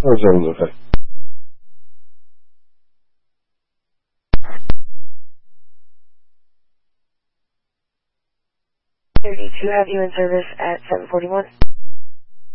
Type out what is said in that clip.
Oh, sounds okay. 32 have you in service at 741.